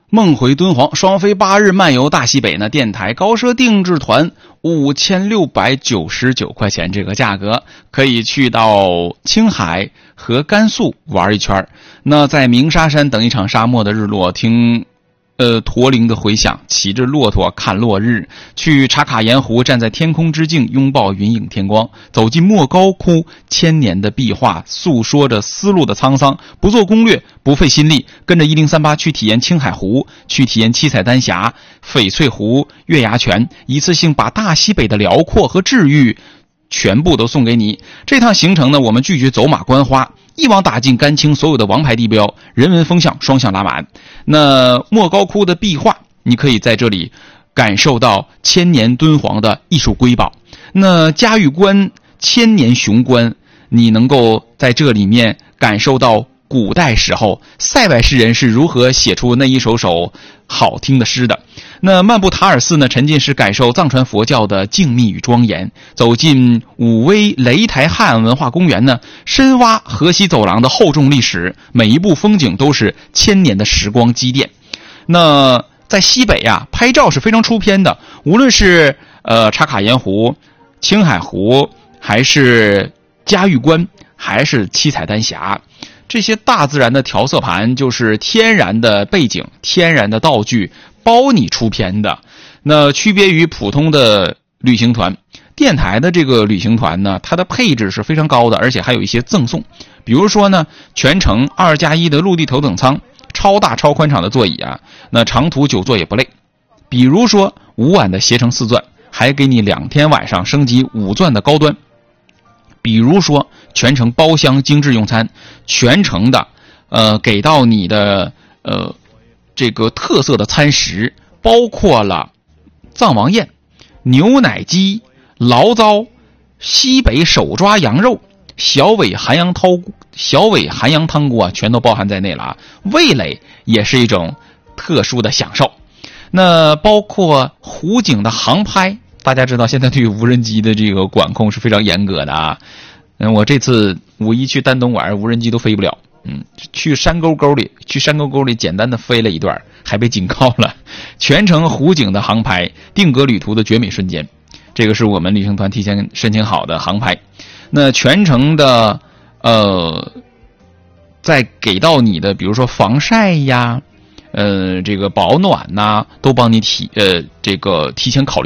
梦回敦煌，双飞8日漫游大西北呢，电台高奢定制团5699块钱，这个价格可以去到青海和甘肃玩一圈。那在鸣沙山等一场沙漠的日落，听驼铃的回响，骑着骆驼看落日，去茶卡盐湖站在天空之境拥抱云影天光，走进莫高窟千年的壁画，诉说着丝路的沧桑，不做攻略，不费心力，跟着1038去体验青海湖，去体验七彩丹霞、翡翠湖、月牙泉，一次性把大西北的辽阔和治愈全部都送给你。这趟行程呢，我们拒绝走马观花，一网打尽甘青所有的王牌地标，人文风向双向拉满。那莫高窟的壁画，你可以在这里感受到千年敦煌的艺术瑰宝。那嘉峪关千年雄关，你能够在这里面感受到古代时候塞外诗人是如何写出那一首首好听的诗的。那漫步塔尔寺呢，沉浸式感受藏传佛教的静谧与庄严。走进武威擂台汉文化公园呢，深挖河西走廊的厚重历史，每一步风景都是千年的时光积淀。那在西北啊，拍照是非常出片的，无论是茶卡盐湖、青海湖，还是嘉峪关，还是七彩丹霞，这些大自然的调色盘就是天然的背景、天然的道具包你出片的。那区别于普通的旅行团，电台的这个旅行团呢，它的配置是非常高的，而且还有一些赠送。比如说呢，全程2+1的陆地头等舱，超大超宽敞的座椅啊，那长途久坐也不累。比如说5晚的携程4钻，还给你2天晚上升级5钻的高端。比如说全程包厢精致用餐，全程的给到你的这个特色的餐食，包括了藏王宴、牛奶鸡、醪糟、西北手抓羊肉、小尾寒羊汤锅全都包含在内了啊。味蕾也是一种特殊的享受。那包括湖景的航拍，大家知道现在对于无人机的这个管控是非常严格的啊。我这次5一去丹东玩，无人机都飞不了。去山沟沟里简单的飞了一段，还被警告了。全程湖景的航拍，定格旅途的绝美瞬间，这个是我们旅行团提前申请好的航拍。那全程的再给到你的，比如说防晒呀，这个保暖呐，都帮你提前考虑